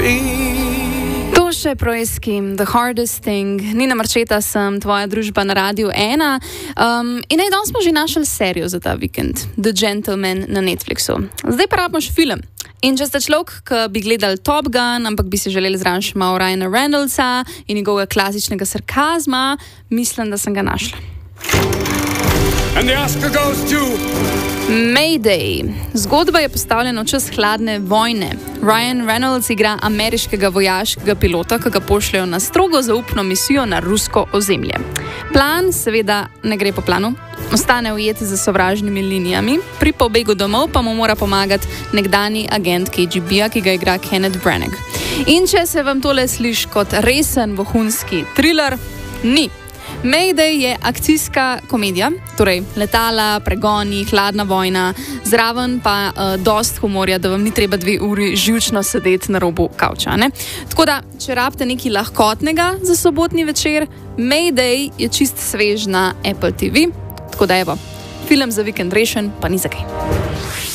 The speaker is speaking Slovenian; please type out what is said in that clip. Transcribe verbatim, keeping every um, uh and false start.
To še Proeski, The Hardest Thing. Nina Marčeta sem, tvoja družba na Radiu ena. Um, in naj danes smo že našli serijo za ta vikend, The Gentleman na Netflixu. Zdaj pa rabimo še film. In če ste človek, ki bi gledali Top Gun, ampak bi si želeli zraven še malo Ryana Reynoldsa in njegovega klasičnega sarkazma, mislim, da sem ga našla. And the Oscar goes to Mayday. Zgodba je postavljena v čas hladne vojne. Ryan Reynolds igra ameriškega vojaškega pilota, ki ga pošljajo na strogo zaupno misijo na rusko ozemlje. Plan seveda ne gre po planu. Ostane ujet za sovražnimi linijami, pri pobegu domov pa mu mora pomagati nekdani agent K G B-ja, ki ga igra Kenneth Branagh. In če se vam tole sliši kot resen vohunski thriller, ni. Mayday je akcijska komedija, torej letala, pregoni, hladna vojna, zraven pa uh, dost humorja, da vam ni treba dve uri živčno sedeti na robu kavča. Ne? Tako da, če rabite nekaj lahkotnega za sobotni večer, Mayday je čist svež na Apple T V. Tako da evo, film za vikend rešen, pa ni za kaj.